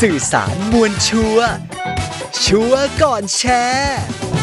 สื่อสารมวลชัวร์ก่อนแชร์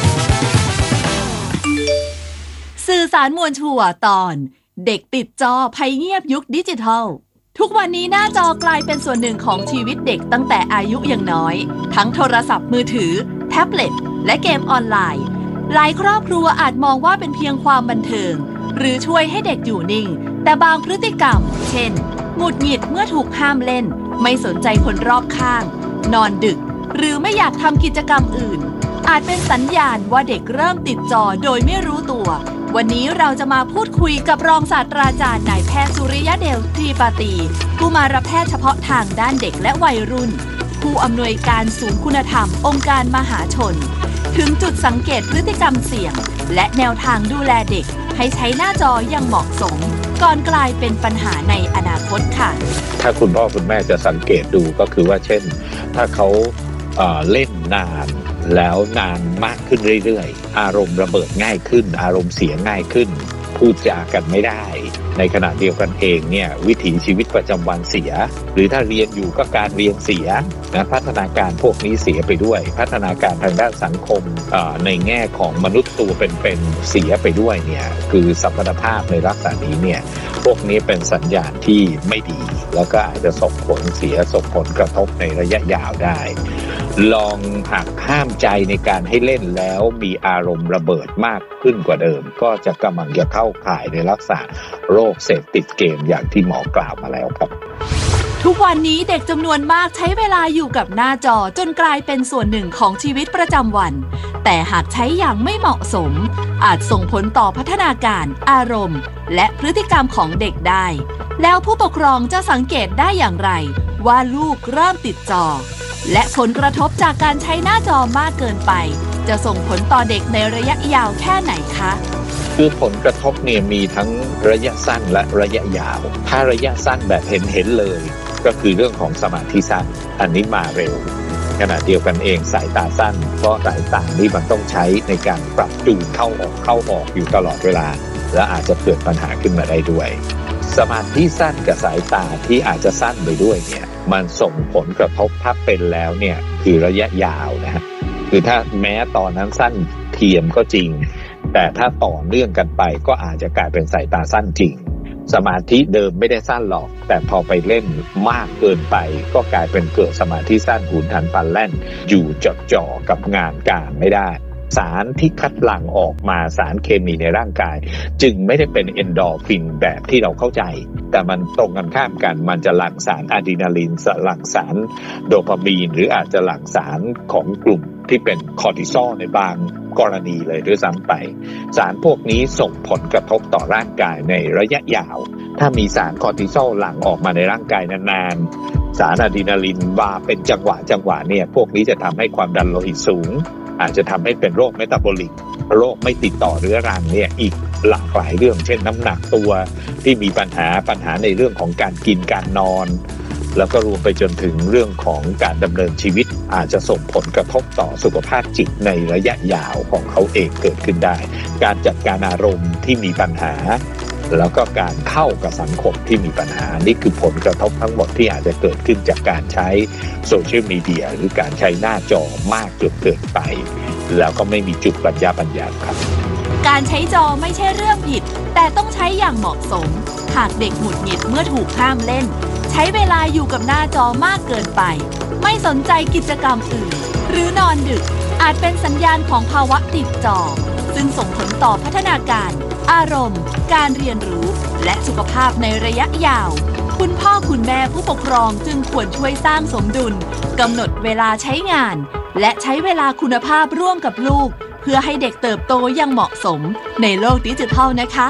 สื่อสารมวลชัวร์ตอนเด็กติดจอภัยเงียบยุคดิจิทัลทุกวันนี้หน้าจอกลายเป็นส่วนหนึ่งของชีวิตเด็กตั้งแต่อายุยังน้อยทั้งโทรศัพท์มือถือแท็บเล็ตและเกมออนไลน์หลายครอบครัวอาจมองว่าเป็นเพียงความบันเทิงหรือช่วยให้เด็กอยู่นิ่งแต่บางพฤติกรรมเช่นหงุดหงิดเมื่อถูกห้ามเล่นไม่สนใจคนรอบข้างนอนดึกหรือไม่อยากทำกิจกรรมอื่นอาจเป็นสัญญาณว่าเด็กเริ่มติดจอโดยไม่รู้ตัววันนี้เราจะมาพูดคุยกับรองศาสตราจารย์นายแพทย์สุริยะเดลทรีปาตีกุมารแพทย์เฉพาะทางด้านเด็กและวัยรุ่นผู้อำนวยการศูนย์คุณธรรมองค์การมหาชนถึงจุดสังเกตพฤติกรรมเสี่ยงและแนวทางดูแลเด็กให้ใช้หน้าจออย่างเหมาะสมก่อนกลายเป็นปัญหาในอนาคตค่ะถ้าคุณพ่อคุณแม่จะสังเกตดูก็คือว่าเช่นถ้าเขาเล่นนานแล้วนานมากขึ้นเรื่อยๆอารมณ์ระเบิดง่ายขึ้นอารมณ์เสียง่ายขึ้นพูดจากันไม่ได้ในขณะเดียวกันเองเนี่ยวิถีชีวิตประจำวันเสียหรือถ้าเรียนอยู่ก็การเรียนเสียนะพัฒนาการพวกนี้เสียไปด้วยพัฒนาการทางด้านสังคมในแง่ของมนุษย์ตัวเป็นเสียไปด้วยเนี่ยคือสัมพันธภาพในลักษณะนี้เนี่ยพวกนี้เป็นสัญญาณที่ไม่ดีแล้วก็อาจจะส่งผลเสียส่งผลกระทบในระยะยาวได้ลองหักห้ามใจในการให้เล่นแล้วมีอารมณ์ระเบิดมากขึ้นกว่าเดิมก็จะกำลังจะเข้าข่ายในลักษณะโรคเสพติดเกมอย่างที่หมอกล่าวมาแล้วครับทุกวันนี้เด็กจำนวนมากใช้เวลาอยู่กับหน้าจอจนกลายเป็นส่วนหนึ่งของชีวิตประจำวันแต่หากใช้อย่างไม่เหมาะสมอาจส่งผลต่อพัฒนาการอารมณ์และพฤติกรรมของเด็กได้แล้วผู้ปกครองจะสังเกตได้อย่างไรว่าลูกเริ่มติดจอและผลกระทบจากการใช้หน้าจอมากเกินไปจะส่งผลต่อเด็กในระยะยาวแค่ไหนคะคือผลกระทบเนี่ยมีทั้งระยะสั้นและระยะยาวถ้าระยะสั้นแบบเห็นเลยก็คือเรื่องของสมาธิสั้นอันนี้มาเร็วขณะเดียวกันเองสายตาสั้นเพราะสายตานี้มันต้องใช้ในการปรับจูนเข้าออกอยู่ตลอดเวลาและอาจจะเกิดปัญหาขึ้นมาได้ด้วยสมาธิสั้นกับสายตาที่อาจจะสั้นไปด้วยเนี่ยมันส่งผลกระทบถ้าเป็นแล้วเนี่ยคือระยะยาวนะฮะคือถ้าแม้ตอนนั้นสั้นเทียมก็จริงแต่ถ้าต่อเนื่องกันไปก็อาจจะกลายเป็นสายตาสั้นจริงสมาธิเดิมไม่ได้สั้นหรอกแต่พอไปเล่นมากเกินไปก็กลายเป็นเกิดสมาธิสั้นหุนหันพลันแล่นอยู่จดจ่อกับงานการไม่ได้สารที่คัดหลั่งออกมาสารเคมีในร่างกายจึงไม่ได้เป็นเอนโดรฟินแบบที่เราเข้าใจแต่มันตรงกันข้ามกันมันจะหลั่งสารอะดรีนาลินหลั่งสารโดปามีนหรืออาจจะหลั่งสารของกลุ่มที่เป็นคอร์ติซอลในบางกรณีเลยด้วยซ้ำไปสารพวกนี้ส่งผลกระทบต่อร่างกายในระยะยาวถ้ามีสารคอร์ติซอลหลั่งออกมาในร่างกายนานๆสารอะดรีนาลินมาเป็นจังหวะเนี่ยพวกนี้จะทำให้ความดันโลหิตสูงอาจจะทำให้เป็นโรคเมตาบอลิกโรคไม่ติดต่อเรื้อรังเนี่ยอีกหลากหลายเรื่องเช่นน้ำหนักตัวที่มีปัญหาในเรื่องของการกินการนอนแล้วก็รวมไปจนถึงเรื่องของการดำเนินชีวิตอาจจะส่งผลกระทบต่อสุขภาพจิตในระยะยาวของเขาเองเกิดขึ้นได้การจัดการอารมณ์ที่มีปัญหาแล้วก็การเข้ากับสังคมที่มีปัญหานี่คือผลกระทบทั้งหมดที่อาจจะเกิดขึ้นจากการใช้โซเชียลมีเดียหรือการใช้หน้าจอมากจนเกินไปแล้วก็ไม่มีจุดบรรยายครับการใช้จอไม่ใช่เรื่องผิดแต่ต้องใช้อย่างเหมาะสมหากเด็กหงุดหงิดเมื่อถูกห้ามเล่นใช้เวลาอยู่กับหน้าจอมากเกินไปไม่สนใจกิจกรรมอื่นหรือนอนดึกอาจเป็นสัญญาณของภาวะติดจอซึ่งส่งผลต่อพัฒนาการอารมณ์การเรียนรู้และสุขภาพในระยะยาวคุณพ่อคุณแม่ผู้ปกครองจึงควรช่วยสร้างสมดุลกำหนดเวลาใช้งานและใช้เวลาคุณภาพร่วมกับลูกเพื่อให้เด็กเติบโตอย่างเหมาะสมในโลกดิจิทัลนะคะ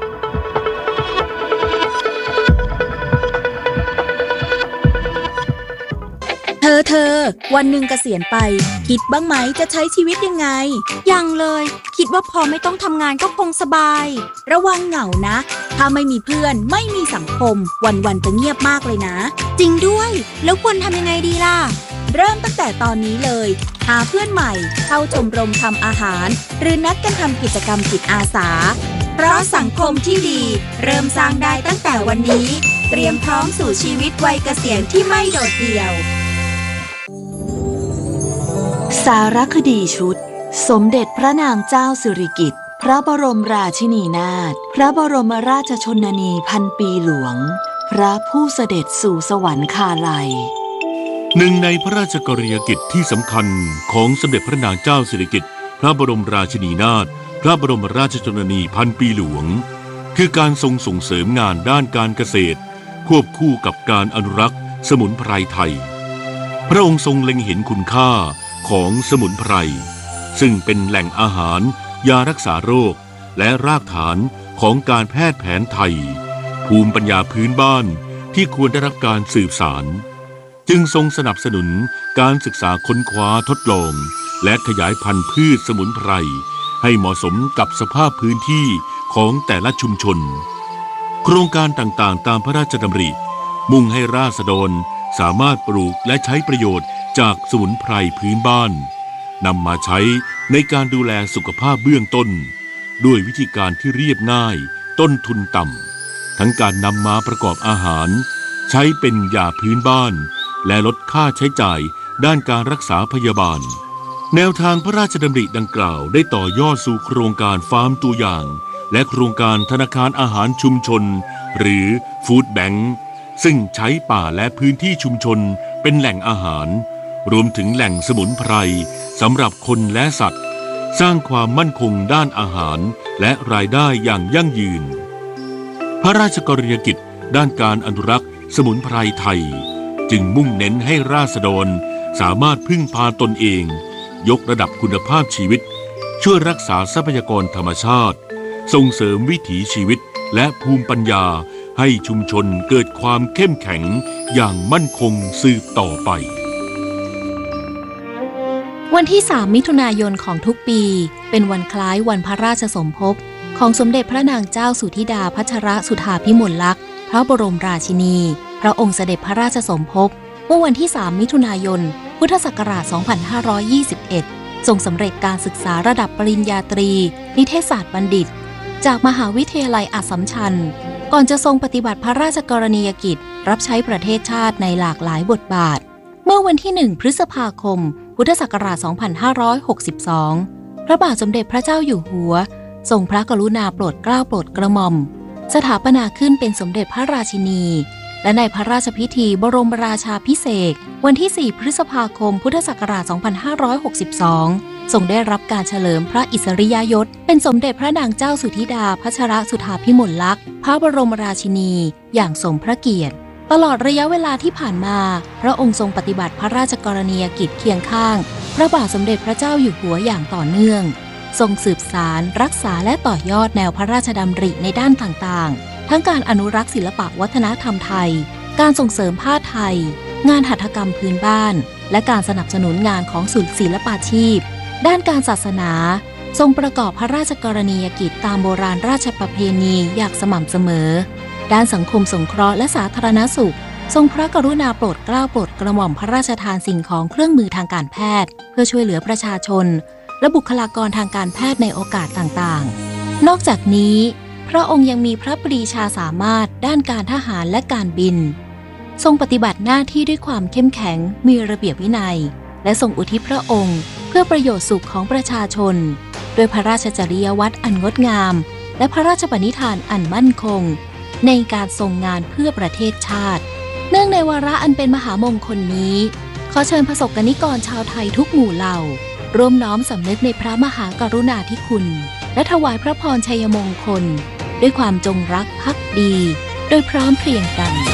เธอวันหนึ่งเกษียณไปคิดบ้างไหมจะใช้ชีวิตยังไงยังเลยคิดว่าพอไม่ต้องทำงานก็คงสบายระวังเหงานะถ้าไม่มีเพื่อนไม่มีสังคมวันๆจะเงียบมากเลยนะจริงด้วยแล้วควรทำยังไงดีล่ะเริ่มตั้งแต่ตอนนี้เลยหาเพื่อนใหม่เข้าชมรมทำอาหารหรือนัดกันทำกิจกรรมจิตอาสาเพราะสังคมที่ดีเริ่มสร้างได้ตั้งแต่วันนี้เตรียมพร้อมสู่ชีวิตวัยเกษียณที่ไม่โดดเดี่ยวสารคดีชุดสมเด็จพระนางเจ้าสิริกิติ์พระบรมราชินีนาถพระบรมราชชนนีพันปีหลวงพระผู้เสด็จสู่สวรรคาลัยหนึ่งในพระราชกรณียกิจที่สำคัญของสมเด็จพระนางเจ้าสิริกิติ์พระบรมราชินีนาถพระบรมราชชนนีพันปีหลวงคือการส่งเสริมงานด้านการเกษตรควบคู่กับการอนุรักษ์สมุนไพรไทยพระองค์ทรงเล็งเห็นคุณค่าของสมุนไพรซึ่งเป็นแหล่งอาหารยารักษาโรคและรากฐานของการแพทย์แผนไทยภูมิปัญญาพื้นบ้านที่ควรได้รับการสืบสานจึงทรงสนับสนุนการศึกษาค้นคว้าทดลองและขยายพันธุ์พืชสมุนไพรให้เหมาะสมกับสภาพพื้นที่ของแต่ละชุมชนโครงการต่างๆตามพระราชดำริมุ่งให้ราษฎรสามารถปลูกและใช้ประโยชน์จากสมุนไพรพื้นบ้านนำมาใช้ในการดูแลสุขภาพเบื้องต้นด้วยวิธีการที่เรียบง่ายต้นทุนต่ำทั้งการนำมาประกอบอาหารใช้เป็นยาพื้นบ้านและลดค่าใช้จ่ายด้านการรักษาพยาบาลแนวทางพระราชดำริดังกล่าวได้ต่อยอดสู่โครงการฟาร์มตัวอย่างและโครงการธนาคารอาหารชุมชนหรือฟู้ดแบงค์ซึ่งใช้ป่าและพื้นที่ชุมชนเป็นแหล่งอาหารรวมถึงแหล่งสมุนไพรสำหรับคนและสัตว์สร้างความมั่นคงด้านอาหารและรายได้อย่างยั่งยืนพระราชกรณียกิจด้านการอนุรักษ์สมุนไพรไทยจึงมุ่งเน้นให้ราษฎรสามารถพึ่งพาตนเองยกระดับคุณภาพชีวิตช่วยรักษาทรัพยากรธรรมชาติส่งเสริมวิถีชีวิตและภูมิปัญญาให้ชุมชนเกิดความเข้มแข็งอย่างมั่นคงสืบต่อไปวันที่ 3 มิถุนายนของทุกปีเป็นวันคล้ายวันพระราชสมภพของสมเด็จพระนางเจ้าสุธิดาพัชรสุธาภิมลลักษณ์พระบรมราชินีพระองค์เสด็จพระราชสมภพเมื่อวันที่ 3 มิถุนายน พุทธศักราช 2521 ทรงสำเร็จการศึกษาระดับปริญญาตรีนิเทศศาสตร์บัณฑิตจากมหาวิทยาลัยอัสสัมชัญก่อนจะทรงปฏิบัติพระราชกรณียกิจรับใช้ประเทศชาติในหลากหลายบทบาทเมื่อวันที่ 1 พฤษภาคม พุทธศักราช 2562 พระบาทสมเด็จพระเจ้าอยู่หัวทรงพระกรุณาโปรดเกล้าโปรดกระหม่อมสถาปนาขึ้นเป็นสมเด็จพระราชินีและในพระราชพิธีบรมราชาภิเษกวันที่ 4 พฤษภาคม พุทธศักราช 2562 ทรงได้รับการเฉลิมพระอิสริยยศเป็นสมเด็จพระนางเจ้าสุธิดาพัชรสุธาภิมลลักษณ์พระบรมราชินีอย่างสมพระเกียรติตลอดระยะเวลาที่ผ่านมาพระองค์ทรงปฏิบัติพระราชกรณียกิจเคียงข้างพระบาทสมเด็จพระเจ้าอยู่หัวอย่างต่อเนื่องทรงสืบสานรักษาและต่อยอดแนวพระราชดำริในด้านต่างๆทั้งการอนุรักษ์ศิลปวัฒนธรรมไทยการส่งเสริมผ้าไทยงานหัตถกรรมพื้นบ้านและการสนับสนุนงานของศูนย์ศิลปาชีพด้านการศาสนาทรงประกอบพระราชกรณียกิจตามโบราณราชประเพณีอย่างสม่ำเสมอด้านสังคมสงเคราะห์และสาธารณสุขทรงพระกรุณาโปรดเกล้าโปรดกระหม่อมพระราชทานสิ่งของเครื่องมือทางการแพทย์เพื่อช่วยเหลือประชาชนและบุคลากรทางการแพทย์ในโอกาสต่างๆนอกจากนี้พระองค์ยังมีพระปรีชาสามารถด้านการทหารและการบินทรงปฏิบัติหน้าที่ด้วยความเข้มแข็งมีระเบียบวินัยและทรงอุทิศพระองค์เพื่อประโยชน์สุขของประชาชนโดยพระราชจริยวัตรอันงดงามและพระราชปณิธานอันมั่นคงในการทรงงานเพื่อประเทศชาติเนื่องในวาระอันเป็นมหามงคลนี้ขอเชิญประสบกนิกรชาวไทยทุกหมู่เหล่าร่วมน้อมสำนึกในพระมหากรุณาธิคุณและถวายพระพรชัยมงคลด้วยความจงรักภักดีโดยพร้อมเพรียงกัน